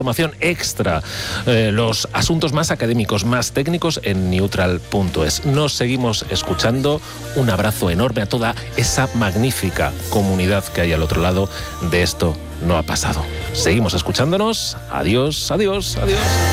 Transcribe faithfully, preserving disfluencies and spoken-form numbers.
Información extra, eh, los asuntos más académicos, más técnicos en neutral punto es. Nos seguimos escuchando. Un abrazo enorme a toda esa magnífica comunidad que hay al otro lado de Esto No Ha Pasado. Seguimos escuchándonos. Adiós, adiós, adiós.